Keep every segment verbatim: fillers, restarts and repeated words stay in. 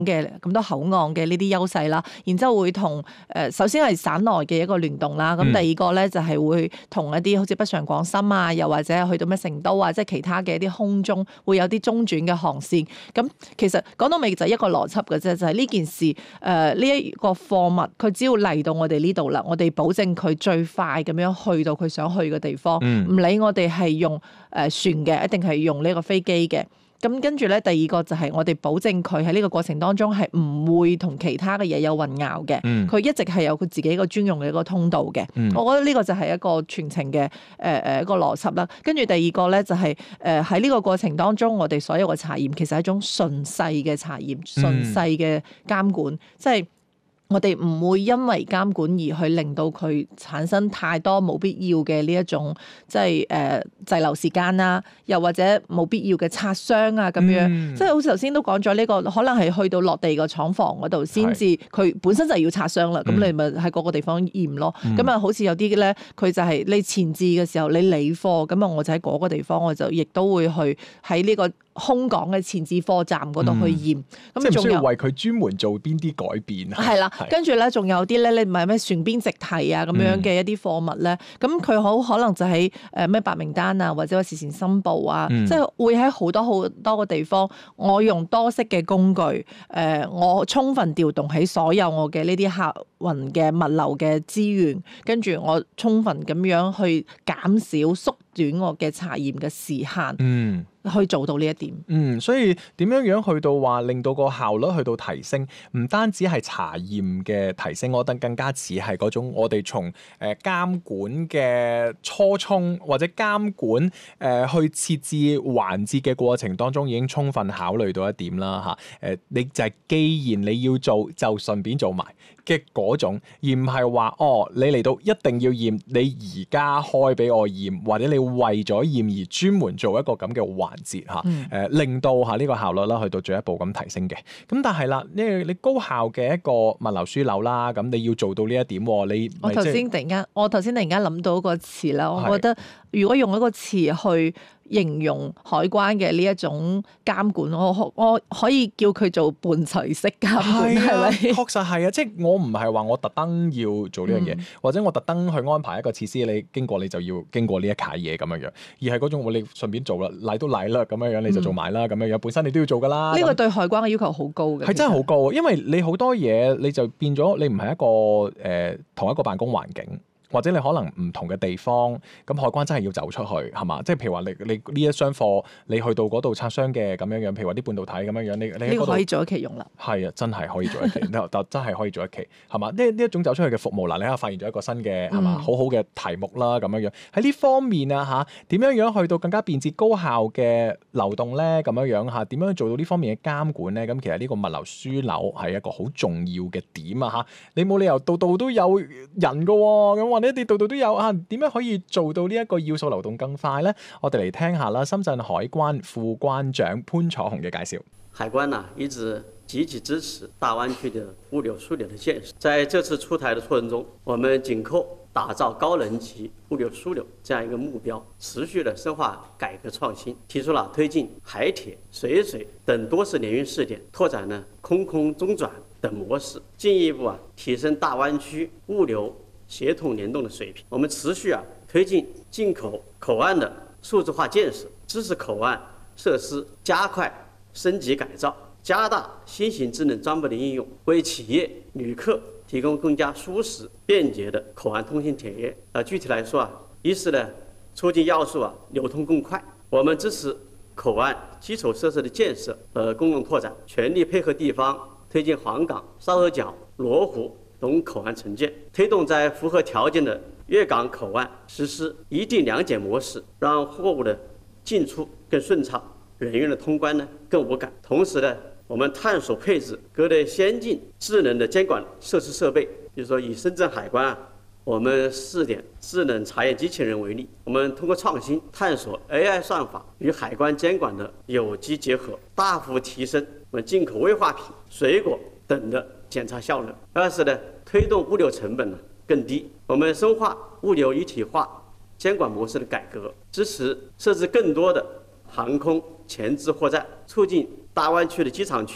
嘅咁多口岸嘅呢啲優勢啦，然之後會同誒首先係省內嘅一個聯動啦，咁、嗯、第二個咧就係會同一啲好似北上廣深啊，又或者去到咩成都啊，即係其他嘅一啲空中會有啲中轉嘅航線。咁其實講到尾就係一個邏輯嘅啫，就係、是、呢件事誒呢一個貨物佢只要嚟到我哋呢度啦，我哋保證佢最快咁樣去到佢想去嘅地方，唔、嗯、理我哋係用誒船嘅，一定係用呢個飛機嘅。咁跟住咧，第二個就係我哋保證佢喺呢個過程當中係唔會同其他嘅嘢有混淆嘅。佢、嗯、一直係有佢自己一個專用嘅一個通道嘅。嗯、我覺得呢個就係一個全程嘅誒誒一個邏輯啦。跟住第二個咧就係誒喺呢個過程當中，我哋所有嘅查驗其實係一種順勢嘅查驗，順勢嘅監管，即係。我哋唔會因為監管而去令到佢產生太多冇必要嘅呢一種即係誒滯留時間啦，又或者冇必要嘅擦傷啊咁樣，嗯、即係好似頭先都講咗呢個，可能係去到落地個廠房嗰度先至，佢本身就係要擦傷啦，咁、嗯、你咪喺嗰個地方驗咯。咁啊、嗯，好似有啲咧，佢就係你前置嘅時候你理貨，咁啊我就喺嗰個地方，我就亦都會去喺呢個空港嘅前置貨站嗰度去驗。咁、嗯、 即係唔需要為佢專門做邊啲改變啊？係啦。 跟住咧，仲有啲咧，你唔係咩船邊直提啊咁樣嘅一啲貨物咧，咁佢好可能就喺誒咩白名單啊，或者話事前申報啊，嗯、即係會喺好多好多個地方，我用多式嘅工具，誒、呃，我充分調動起所有我嘅呢啲客運嘅物流嘅資源，跟住我充分咁樣去減少縮短我嘅查驗嘅時限。嗯。去做到呢一點， 嗯，所以點樣樣去到話令到個效率去到提升，唔單止係查驗嘅提升，我覺得更加似係嗰種我哋從誒監管嘅初衷或者監管誒、呃、去設置環節嘅過程當中已經充分考慮到一點啦嚇，誒、啊、你就係既然你要做就順便做埋嘅嗰種，而唔係話哦你嚟到一定要驗，你而家開俾我驗，或者你為咗驗而專門做一個咁嘅環節嚇，誒、嗯呃、令到嚇呢個效率啦去到進一步咁提升嘅。咁但係啦，呢你高效嘅一個物流樞紐啦，咁你要做到呢一點，你我頭先突然間，我頭先突然間諗到個詞啦，我覺得如果用一個詞去形容海關嘅呢一種監管，我我可以叫佢做伴隨式監管，係咪、啊？ 確實係啊，即係我唔係話我特登要做呢樣嘢，嗯、或者我特登去安排一個設施，你經過你就要經過呢一卡嘢咁樣樣，而係嗰種你順便做啦，嚟都嚟啦，咁樣樣你就做埋啦，咁樣樣本身你都要做噶啦。呢個對海關嘅要求好高嘅， 係真係好高，因為你好多嘢你就變咗你唔係一個誒、呃、同一個辦公環境。或者你可能唔同嘅地方，咁海關真係要走出去，係嘛？即係譬如話你你呢一箱貨，你去到嗰度拆箱嘅咁樣樣，譬如話啲半導體咁樣樣，你你呢個可以做一期用啦。 係啊，真係可以做一期，但真係可以做一期，係嘛？呢呢一種走出去嘅服務，嗱，你喺度發現咗一個新嘅係嘛，好好嘅題目啦，咁樣樣喺呢方面啊嚇，點樣樣去到更加便捷高效嘅流動咧？咁樣樣嚇，點樣做到呢方面嘅監管咧？咁其實呢個物流樞紐係一個好重要嘅點啊嚇，你冇理由度度都有人㗎喎，咁或者你度度都有啊？點樣可以做到呢一個要素流動更快呢？我哋嚟聽下啦，深圳海關副關長潘楚紅嘅介紹。 海關呢一直積極支持大灣區的物流樞紐的建設，在這次出台的過程中，我們緊扣打造高能級物流樞紐這樣一個目標，持續的深化改革創新，提出了推進海鐵、水水等多式聯運試點，拓展呢空空中轉等模式，進一步啊提升大灣區物流協同聯動的水平。我們持續啊推進進口口岸的數字化建設，支持口岸設施加快升級改造，加大新型智能裝備的應用，為企業旅客提供更加舒適便捷的口岸通行體驗。啊，具體來說啊，一是呢促進要素啊流通更快，我們支持口岸基礎設施的建設和公共拓展，全力配合地方推進黃崗、沙頭角、羅湖等口岸承建，推動在符合條件的粵港口岸實施一地兩檢模式，讓貨物的進出更順暢，人員的通關呢更無感。同時呢，我們探索配置各類先進智能的監管設施設備，比如說以深圳海關啊，我們試點智能查驗機器人為例，我們通過創新探索 A I 算法與海關監管的有機結合，大幅提升我們進口危化品、水果等的檢查效能。二是呢，推動物流成本呢更低，我們深化物流一體化監管模式的改革，支持設置更多的航空前置貨站，促進大灣區的機場群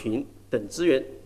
等資源。